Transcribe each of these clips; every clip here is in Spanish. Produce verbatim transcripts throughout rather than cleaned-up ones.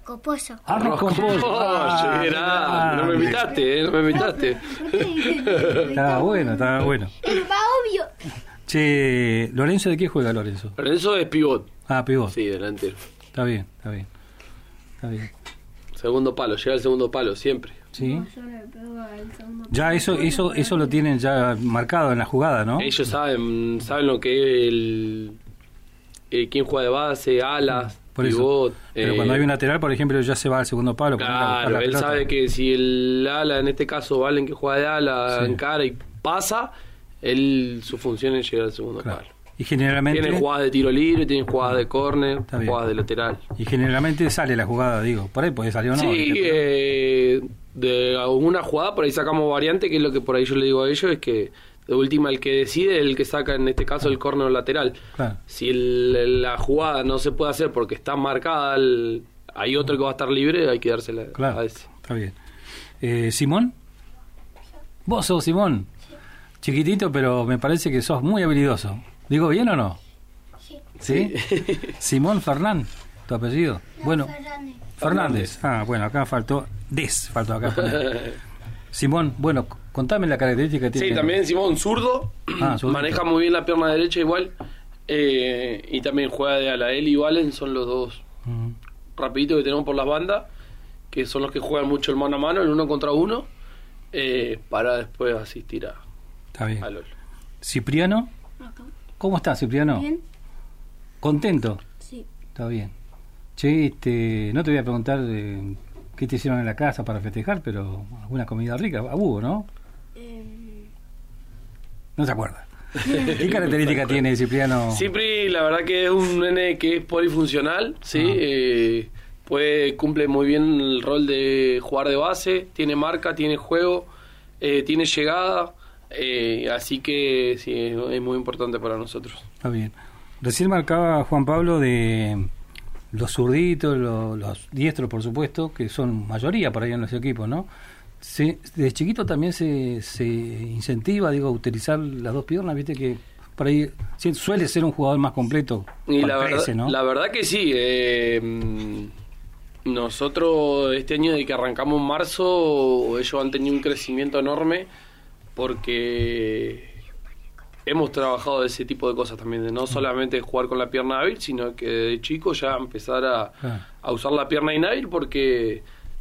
Coposo. Arroz con pollo. Ah, era, no me invitaste, eh, no me invitaste. Estaba bueno, estaba bueno. Pero va obvio. Che, ¿Lorenzo de qué juega Lorenzo? Lorenzo es pivot. Ah, pivot. Sí, delantero. Está bien, está bien. Está bien. Segundo palo, llega al segundo palo, siempre. Sí. Ya eso, eso, eso lo tienen ya marcado en la jugada, ¿no? Ellos saben, saben lo que es el, el quién juega de base, alas, Por eso. pivot. Pero eh, cuando hay un lateral, por ejemplo, ya se va al segundo palo. para ir a buscar Claro, la él pelota. sabe que si el ala, en este caso Valen, que juega de ala, Sí. encara y pasa, él su función es llegar al segundo Claro. palo. Y generalmente Tiene jugadas de tiro libre, tiene jugadas de córner, Está bien. jugadas de lateral. y generalmente sale la jugada, digo. Por ahí puede salir o no. sí, ¿viste? Pero- eh, de alguna jugada por ahí sacamos variante, que es lo que por ahí yo le digo a ellos, es que de última el que decide es el que saca, en este caso, el córner lateral. Claro. Si el- la jugada no se puede hacer porque está marcada, el- hay otro que va a estar libre, hay que dársela Claro, a ese. está bien. Eh, ¿Simón? ¿Vos sos Simón? Chiquitito, pero me parece que sos muy habilidoso. ¿Digo bien o no? Sí. ¿Sí? Simón Fernán, tu apellido. Bueno, Fernández. Fernández. Ah, bueno, acá faltó Des, faltó acá poner. Simón, bueno, c- contame la característica que tiene. Sí, también Simón zurdo, Ah, zurdito. maneja muy bien la pierna derecha igual, eh, y también juega de ala. Él y Valen son los dos Mm, rapiditos que tenemos por las bandas, que son los que juegan mucho el mano a mano, el uno contra uno, eh, para después asistir a, está bien. a LOL. Cipriano, Acá. ¿cómo estás, Cipriano? Bien. ¿Contento? Sí. Está bien. Che, este, no te voy a preguntar eh, qué te hicieron en la casa para festejar, pero alguna comida rica, ah, hubo, ¿no? Eh, No se acuerda. ¿Qué característica tiene Cipriano? Cipri, la verdad que es un nene que es polifuncional, sí, Ah. eh, puede, cumple muy bien el rol de jugar de base, tiene marca, tiene juego, eh, tiene llegada, eh, así que sí, es, es muy importante para nosotros. Está bien. Recién marcaba Juan Pablo de los zurditos, los, los diestros, por supuesto, que son mayoría por ahí en los equipos, ¿no? Se, de chiquito también se, se incentiva, digo, a utilizar las dos piernas, viste que por ahí sí, suele ser un jugador más completo. Y cuando la verdad, crece, ¿no? la verdad que sí. eh, mm, nosotros este año de que arrancamos en marzo, ellos han tenido un crecimiento enorme porque hemos trabajado de ese tipo de cosas también, de no solamente jugar con la pierna hábil, sino que de chico ya empezar a, Claro. a usar la pierna inhábil porque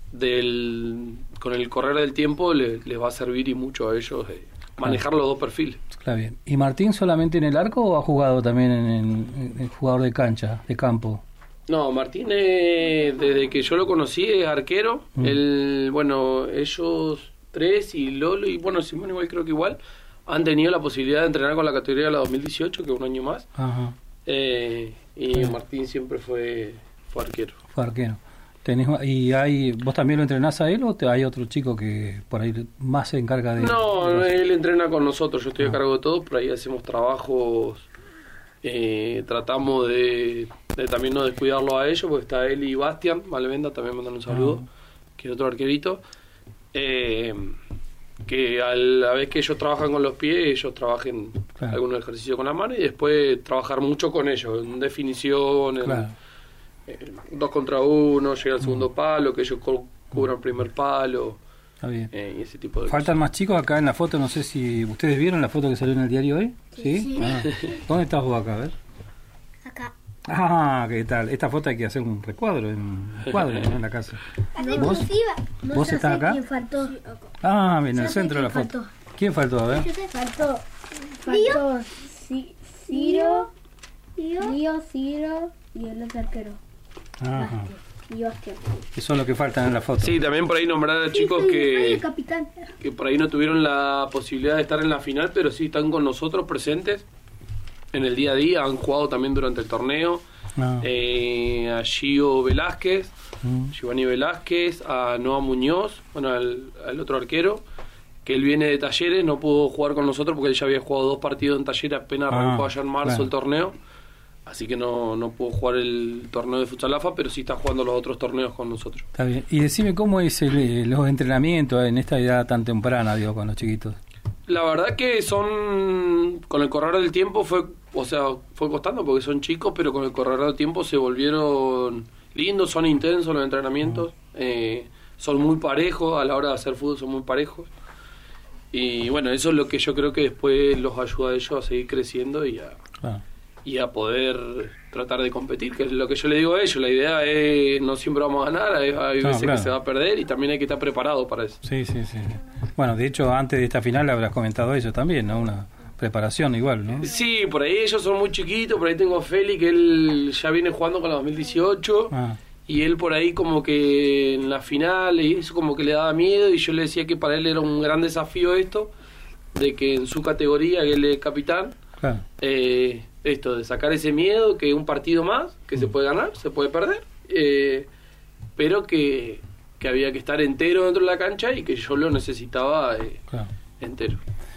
del, con el correr del tiempo le- les va a servir y mucho a ellos eh, manejar los dos perfiles. Está bien. ¿Y Martín solamente en el arco o ha jugado también en, en- en jugador de cancha, de campo? No, Martín, eh, desde que yo lo conocí, es arquero. Mm. Él, bueno, ellos tres y Lolo, y bueno, Simón igual creo que igual, han tenido la posibilidad de entrenar con la categoría de la dos mil dieciocho, que es un año más. Ajá. Eh, y Mm. Martín siempre fue, fue arquero. Fue arquero. Tenés, ¿y hay, vos también lo entrenás a él o te- hay otro chico que por ahí más se encarga de...? No, de- él entrena con nosotros, yo estoy Ah. a cargo de todo, por ahí hacemos trabajos, eh, tratamos de, de también no descuidarlo a ellos, porque está él y Bastian Malvenda, también mandan un saludo, Ah. que es otro arquerito, eh, que a la vez que ellos trabajan con los pies, ellos trabajen Claro. algún ejercicio con la mano y después trabajar mucho con ellos, en definición, en Claro. eh, dos contra uno, llega al segundo palo, que ellos cu- cubran el primer palo, Está bien. eh, y ese tipo de Faltan más chicos acá en la foto, no sé si ustedes vieron la foto que salió en el diario hoy. ¿Sí? Sí. Ah. ¿Dónde estás vos acá? A ver. acá. Ah, ¿qué tal? Esta foto hay que hacer un recuadro, en un cuadro, ¿no? En la casa. Hace ¿Vos? exclusiva. ¿Vos estás acá? ¿Quién faltó? Ah, bien, en Yo el sé centro de la quién foto. faltó. ¿Quién faltó? A ver. Yo sé, faltó. Faltó Ci- Ciro, Lío, Ciro y el otro arquero. Ajá. Y Bastián. Que son los que faltan en la foto. Sí, también por ahí nombrar a chicos Sí, soy- soy que, el capitán. que por ahí no tuvieron la posibilidad de estar en la final, pero sí están con nosotros presentes en el día a día, han jugado también durante el torneo. Ah. Eh, a Gio Velázquez, Mm. Giovanni Velázquez, a Noah Muñoz, bueno, al, al otro arquero, que él viene de Talleres, no pudo jugar con nosotros porque él ya había jugado dos partidos en Talleres, apenas Ah, arrancó allá en marzo claro. el torneo. Así que no, no pudo jugar el torneo de Futsal AFA, pero sí está jugando los otros torneos con nosotros. Está bien. Y decime cómo es el, eh, los entrenamientos en esta edad tan temprana, digo, con los chiquitos. La verdad que son, con el correr del tiempo fue, o sea, fue costando porque son chicos, pero con el correr del tiempo se volvieron lindos, son intensos los entrenamientos, eh, son muy parejos, a la hora de hacer fútbol son muy parejos. Y bueno, eso es lo que yo creo que después los ayuda a ellos a seguir creciendo y a, ah. y a poder tratar de competir, que es lo que yo le digo a ellos. La idea es, no siempre vamos a ganar, hay, hay veces no, claro. que se va a perder y también hay que estar preparado para eso. Sí, sí, sí. Bueno, de hecho, antes de esta final habrás comentado eso también, ¿no? Una preparación igual, ¿no? Sí, por ahí ellos son muy chiquitos, por ahí tengo a Feli, que él ya viene jugando con la dos mil dieciocho, ah. y él por ahí como que en la final, y eso como que le daba miedo, y yo le decía que para él era un gran desafío esto, de que en su categoría, que él es capitán, claro. eh, esto, de sacar ese miedo, que un partido más, que mm. se puede ganar, se puede perder, eh, pero que, que había que estar entero dentro de la cancha y que yo lo necesitaba eh, claro. entero.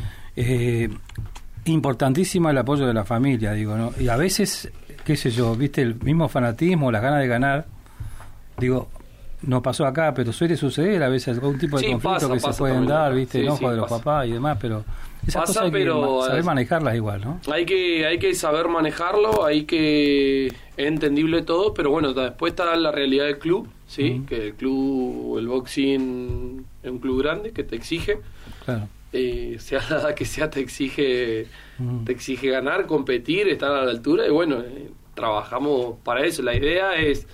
Eh, importantísimo el apoyo de la familia, digo, ¿no? Y a veces, qué sé yo, viste, el mismo fanatismo, las ganas de ganar, digo, no pasó acá, pero suele suceder a veces algún tipo de sí, conflicto pasa, que pasa se pueden también. dar, viste, sí, enojo sí, de los pasa. papás y demás, pero esas pasa, cosas hay pero, que saber manejarlas igual, ¿no? Hay que hay que saber manejarlo, hay que es entendible todo, pero bueno, después está la realidad del club, sí, uh-huh. que el club, el boxing es un club grande que te exige, claro. Eh, sea la edad que sea, te exige uh-huh. te exige ganar, competir, estar a la altura y bueno, eh, trabajamos para eso. La idea es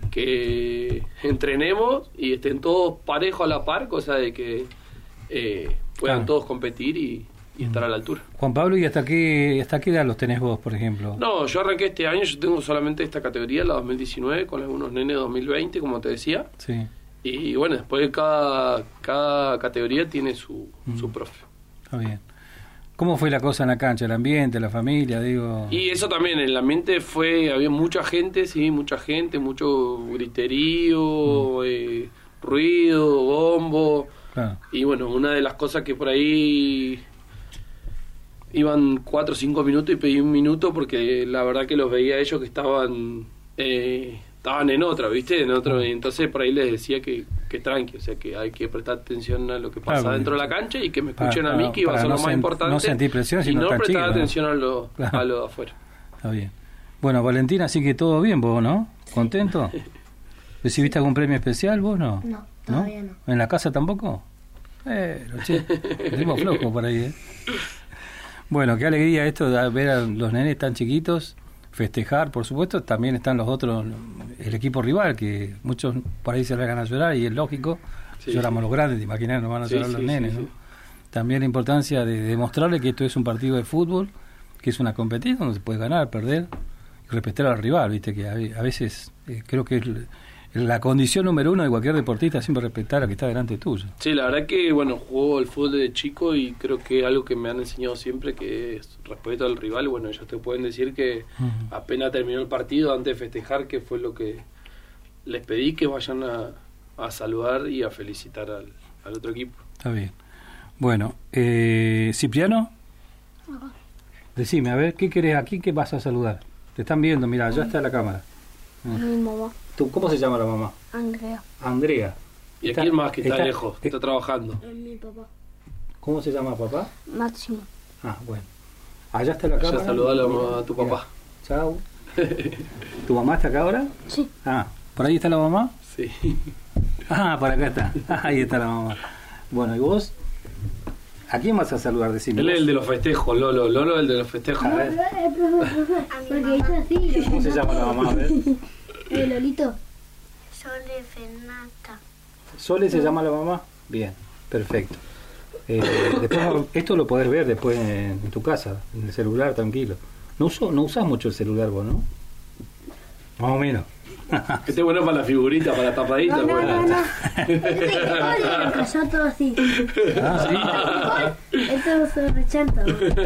que entrenemos y estén todos parejos a la par, cosa de que eh, puedan claro. todos competir y, y estar a la altura. Juan Pablo, ¿y hasta qué hasta qué edad los tenés vos, por ejemplo? No, yo arranqué este año, yo tengo solamente esta categoría, la dos mil diecinueve, con algunos nenes dos mil veinte, como te decía. Sí. Y bueno, después cada, cada categoría tiene su, mm. su profe. Está bien. ¿Cómo fue la cosa en la cancha? ¿El ambiente, la familia, digo? Y eso también, el ambiente fue, había mucha gente, sí, mucha gente, mucho griterío, mm. eh, ruido, bombo. Claro. Y bueno, una de las cosas que por ahí iban cuatro o cinco minutos y pedí un minuto porque la verdad que los veía a ellos que estaban... Eh, estaban en otra, ¿viste? En otro, y entonces por ahí les decía que, que tranqui, o sea, que hay que prestar atención a lo que pasa claro, dentro de la cancha y que me escuchen para, a mí, que iba a ser no lo más sen, importante. No sentir presión, sino y no prestar chico, atención ¿no? a lo, claro. a lo de afuera. Está bien. Bueno, Valentina, así que todo bien vos, ¿no? ¿Contento? ¿Recibiste algún premio especial vos, no? No, todavía no. ¿no? ¿En la casa tampoco? Eh, che, tenemos flojo por ahí, ¿eh? Bueno, qué alegría esto de ver a los nenes tan chiquitos festejar, por supuesto. También están los otros, el equipo rival, que muchos por ahí se le van a llorar y es lógico, sí, lloramos sí. los grandes, te imaginas, no van a llorar sí, los sí, nenes, sí, ¿no? Sí. También la importancia de demostrarle que esto es un partido de fútbol, que es una competición donde se puede ganar, perder y respetar al rival, viste, que a, a veces eh, creo que es la condición número uno de cualquier deportista, siempre respetar a que está delante tuyo. Sí, la verdad que, bueno, juego al fútbol de chico y creo que algo que me han enseñado siempre, que es respeto al rival. Bueno, ellos te pueden decir que uh-huh. apenas terminó el partido, antes de festejar, que fue lo que les pedí, que vayan a, a saludar y a felicitar al, al otro equipo. Está bien. Bueno, eh, Cipriano, uh-huh. decime, a ver, ¿qué querés? ¿A quién que vas a saludar? Te están viendo, mira, ya está la cámara. Mi mamá. ¿Tú, ¿Cómo se llama la mamá? Andrea. Andrea. ¿Y a quién más que está, está lejos? Eh, está trabajando. Es mi papá. ¿Cómo se llama papá? Máximo. Ah, bueno. Allá está la cámara. Ya saludalo a tu papá. Chao. ¿Tu mamá está acá ahora? Sí. Ah, ¿por ahí está la mamá? Sí. Ah, por acá está. Ahí está la mamá. Bueno, ¿y vos? ¿A quién vas a saludar? Decime. Él es el de los festejos, Lolo. Lolo es el de los festejos. A ver. Porque hizo así. ¿Cómo se llama la mamá? A ver. El Lolito. Sole Fernata. ¿Sole se llama la mamá? Bien, perfecto. Eh, después, esto lo podés ver después en, en tu casa, en el celular, tranquilo. No uso, no usás mucho el celular vos, ¿no? Más o menos. Este es bueno para la figurita, para la tapadita. No, no, no, no. Este cayó todo así. Ah, sí. Esto se rechanta.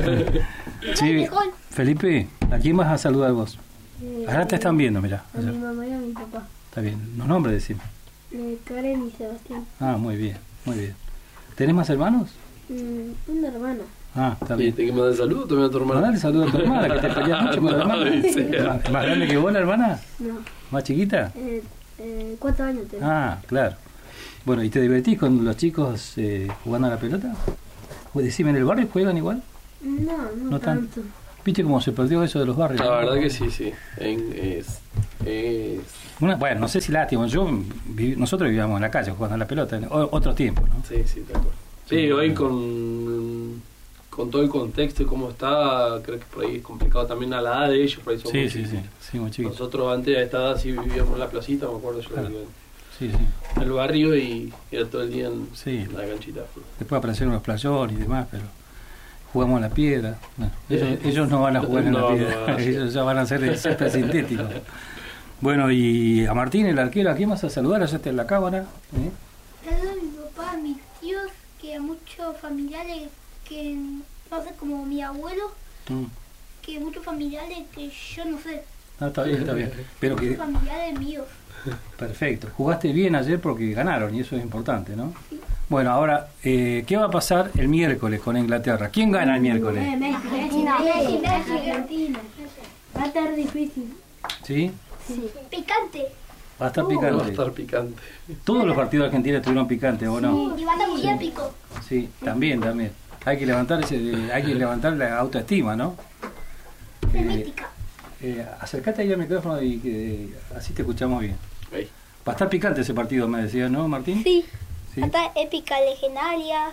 Sí, Felipe, ¿a quién vas a saludar vos? Eh, Ahora te están viendo, mirá. A mi mamá y a mi papá. Está bien. ¿Los nombres decime? Eh, Karen y Sebastián. Ah, muy bien, muy bien. ¿Tenés más hermanos? Mm, una hermana. Ah, está bien. ¿Te que mandar saludos también a tu hermana? Mandale saludos a tu hermana, que te peleas mucho con la hermana. Sí. ¿Más, ¿Más grande que vos la hermana? No. ¿Más chiquita? Eh, eh, cuatro años tengo. Ah, claro. Bueno, ¿y te divertís con los chicos eh, jugando a la pelota? Decime, ¿en el barrio juegan igual? No, no, no tanto. ¿Viste cómo se perdió eso de los barrios? La verdad que sí, sí. En, es, es... Una, bueno, no sé si lástima. Yo viví, nosotros vivíamos en la calle jugando a la pelota en o, otros tiempos, ¿no? Sí, sí, de acuerdo. Sí, hoy con, con todo el contexto y cómo está, creo que por ahí es complicado también a la edad de ellos. Por ahí son Sí, muy sí, sí, sí, muy chiquitos. Nosotros antes de esta edad sí vivíamos en la placita, me acuerdo yo. Claro. Vivía Sí, sí. en el barrio y era todo el día en, Sí. en la canchita. Después aparecieron los playones y demás, pero jugamos en la piedra. Bueno, ellos, Eh, ellos no van a jugar en no, la piedra, no, sí. ellos ya van a hacer el césped sintético. Bueno, y a Martín, el arquero, ¿a quién vas a saludar? Allá está en la cámara. ¿eh? Saludo a mi papá, a mis tíos, que a muchos familiares que no sé, como mi abuelo, Mm. que muchos familiares que yo no sé, No, está bien, está bien. Pero que, muchos familiares míos. perfecto. Jugaste bien ayer porque ganaron y eso es importante, ¿no? Bueno, ahora, eh, ¿qué va a pasar el miércoles con Inglaterra? ¿Quién gana el miércoles? Argentina. Messi, Messi. Argentina. Va a estar difícil. ¿Sí? Sí. Picante. Va a estar Va a picante. estar picante. Todos los partidos de Argentina estuvieron picantes, ¿o no? Y va a estar muy épico. Sí, también, también. Hay que levantar ese, hay que levantar la autoestima, ¿no? Eh, Frenética. eh, acercate ahí al micrófono y que así te escuchamos bien. Ahí. Va a estar picante ese partido, me decías, ¿no, Martín? Sí. Sí. Va a estar épica, legendaria.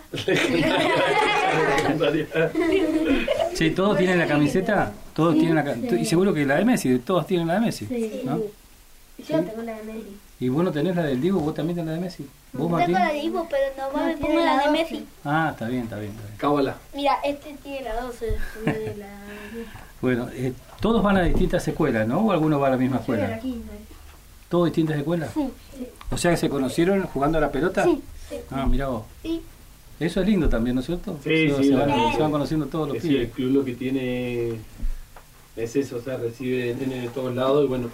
Sí, todos tienen la camiseta, todos tienen la camiseta, y seguro que la de Messi, todos tienen la de Messi, Sí. ¿no? Yo tengo la de Messi. Y vos no tenés la del Diego, vos también tenés la de Messi. ¿Vos, Martín? Tengo la de Ivo, pero no va a No, pongo tiene la la de doce. Messi. Ah, está bien, está bien, está bien. Cábala. Mira, este tiene la doce. de la... Bueno, eh, todos van a distintas escuelas, ¿no? ¿O algunos van a la misma Yo era escuela? quince. ¿Todos distintas escuelas? Sí. O sea que se conocieron jugando a la pelota. Sí. Ah, mirá vos. Sí. Eso es lindo también, ¿no es cierto? Sí, se, sí, se van, la- se van conociendo todos los Que sí, el pibes. club lo que tiene es eso, o sea, recibe nene de todos lados y bueno,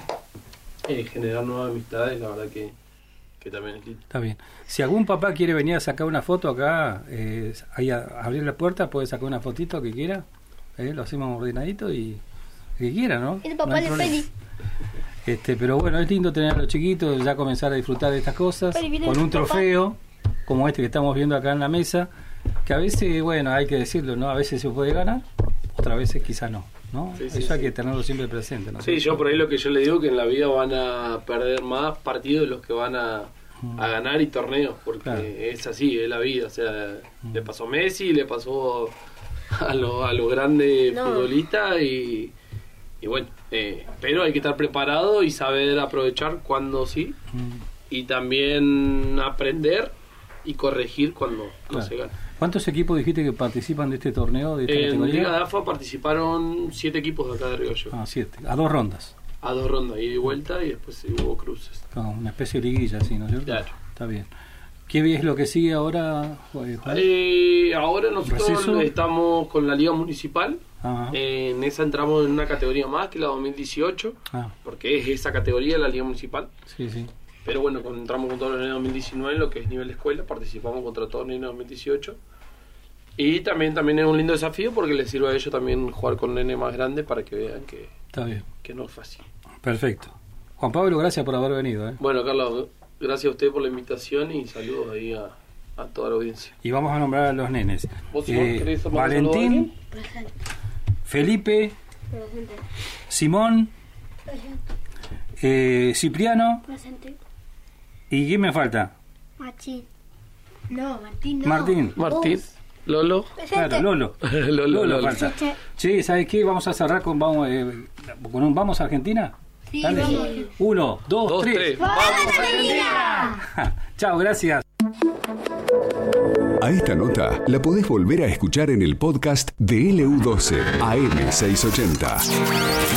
eh, generar nuevas amistades, la verdad que, que también es lindo. Está bien. Si algún papá quiere venir a sacar una foto acá, eh, ahí a, abrir la puerta, puede sacar una fotito que quiera. eh, Lo hacemos ordenadito y que quiera, ¿no? El No papá hay de problema. Feli. Este, pero bueno, es lindo tener a los chiquitos, ya comenzar a disfrutar de estas cosas, Pero viene con tu un papá. trofeo, como este que estamos viendo acá en la mesa, que a veces, bueno, hay que decirlo, ¿no? A veces se puede ganar, otras veces quizás no, ¿no? Sí, sí, Eso hay sí. que tenerlo siempre presente, ¿no? Sí, yo por ahí lo que yo le digo que en la vida van a perder más partidos de los que van a, a ganar y torneos, porque Claro. es así, es la vida, o sea, le pasó a Messi, le pasó a los a los grandes No. futbolistas y, y bueno, eh, pero hay que estar preparado y saber aprovechar cuando sí Mm, y también aprender y corregir cuando claro. no se gana. ¿Cuántos equipos dijiste que participan de este torneo, de esta En categoría? Liga de A F A participaron siete equipos de acá de Río Gallo, Ah, siete, a dos rondas. a dos rondas, ida y vuelta y después hubo cruces. Ah, una especie de liguilla, así, ¿no es cierto? Claro. Está bien. ¿Qué es lo que sigue ahora, Juan? Eh, ahora nosotros ¿Receso? estamos con la Liga Municipal. Ah, Eh, en esa entramos en una categoría más que la dos mil dieciocho, ah, porque es esa categoría la Liga Municipal. sí, sí. Pero bueno, cuando entramos con todos los nenes dos mil diecinueve, lo que es nivel de escuela, participamos contra todos los nenes dos mil dieciocho. Y también, también es un lindo desafío porque les sirve a ellos también jugar con nenes más grandes para que vean que, Está bien. que no es fácil. Perfecto. Juan Pablo, gracias por haber venido. ¿eh? Bueno, Carlos, gracias a usted por la invitación y saludos ahí a, a toda la audiencia. Y vamos a nombrar a los nenes. ¿Vos, Simón, querés mandar un saludo a Valentín, alguien? Presente. Felipe, Presente. Simón, eh, Cipriano, Presente. ¿y quién me falta? Machín. No, Martín, no. Martín. Martín, Lolo. Claro, Lolo. Lolo, Lolo Lolo. falta. Sí, ¿sabes qué? Vamos a cerrar con vamos, eh, con un ¿vamos a Argentina? Sí, Dale. vamos. Uno, dos, Dos, tres. tres. ¡Vamos, Argentina! Chao, gracias. A esta nota la podés volver a escuchar en el podcast de L U doce A M seiscientos ochenta.